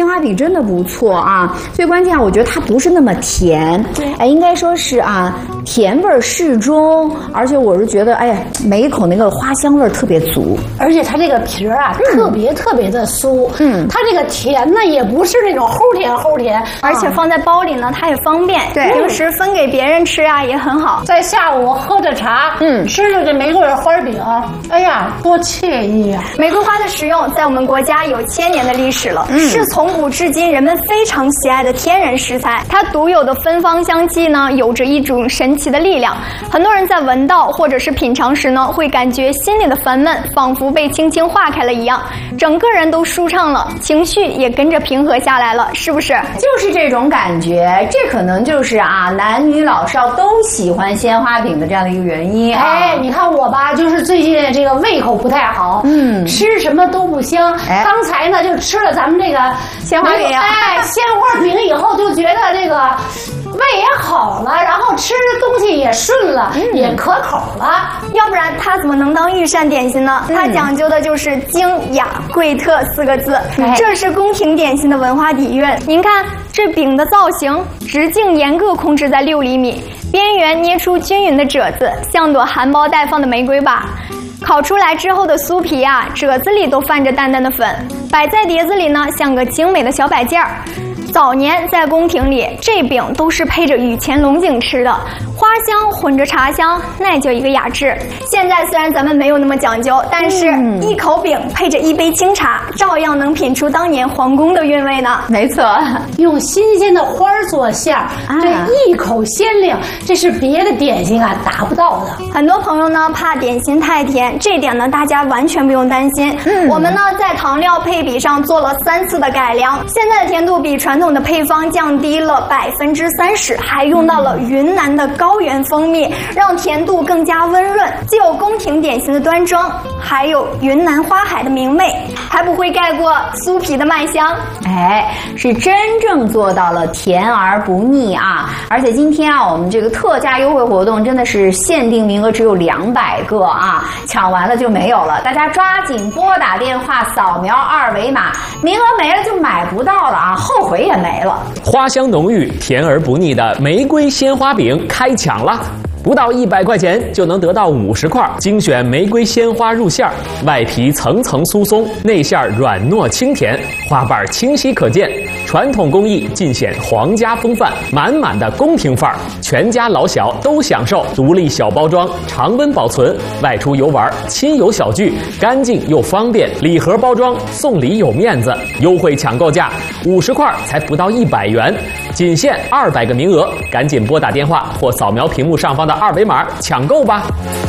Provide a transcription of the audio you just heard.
鲜花饼真的不错啊。最关键啊，我觉得它不是那么甜，哎，应该说是啊，甜味适中，而且我是觉得，哎呀，每一口那个花香味特别足， 而且它这个皮儿啊，特别的酥。它这个甜呢，也不是那种齁甜， 而且放在包里呢，它也方便。对，平时分给别人吃啊，也很好。 在下午喝着茶，吃着这玫瑰花饼，哎呀，多惬意啊！ 玫瑰花的食用在我们国家有1000年的历史了，是从古至今人们非常喜爱的天然食材。它独有的芬芳香气呢，有着一种神奇的力量。很多人在闻到或者是品尝时呢，会感觉心里的烦闷仿佛被轻轻化开了一样，整个人都舒畅了，情绪也跟着平和下来了，是不是？ 就是这种感觉，这可能就是啊，男女老少都喜欢鲜花饼的这样的一个原因啊。 哎，你看我吧，就是最近这个胃口不太好，吃什么都不香。刚才呢就吃了咱们这个鲜花饼， 鲜花饼以后就觉得这个胃也好了，然后吃东西也顺了，也可口了。 要不然它怎么能当御膳点心呢？它讲究的就是精雅贵特4个字，这是宫廷点心的文化底蕴。您看这饼的造型，直径严格控制在6厘米，边缘捏出均匀的褶子，像朵含苞待放的玫瑰吧。烤出来之后的酥皮啊，褶子里都泛着淡淡的粉，摆在碟子里呢，像个精美的小摆件儿。早年在宫廷里，这饼都是配着御前龙井吃的，花香混着茶香，那叫一个雅致。现在虽然咱们没有那么讲究，但是一口饼配着一杯清茶，照样能品出当年皇宫的韵味呢。 没错， 用新鲜的花做馅儿，这一口鲜亮，这是别的点心啊达不到的。 很多朋友呢怕点心太甜，这点呢大家完全不用担心。我们呢在糖料配比上做了3次的改良，现在的甜度比传统的配方降低了30%，还用到了云南的高原蜂蜜，让甜度更加温润，既有宫廷点心的端庄，还有云南花海的明媚，还不会盖过酥皮的麦香。 哎，是真正做到了甜而不腻啊！而且今天啊，我们这个特价优惠活动真的是限定名额只有200个啊，抢完了就没有了，大家抓紧拨打电话，扫描2维码，名额没了就买不到了啊，后悔也没了。 花香浓郁、甜而不腻的玫瑰鲜花饼开抢了！不到100块钱就能得到50块精选玫瑰鲜花入馅儿，外皮层层酥松，内馅软糯清甜，花瓣清晰可见，传统工艺尽显皇家风范，满满的宫廷范儿，全家老小都享受。独立小包装，常温保存，外出游玩亲友小聚，干净又方便。礼盒包装，送礼有面子。优惠抢购价50块才不到100元，仅限200个名额，赶紧拨打电话或扫描屏幕上方的2维码抢购吧。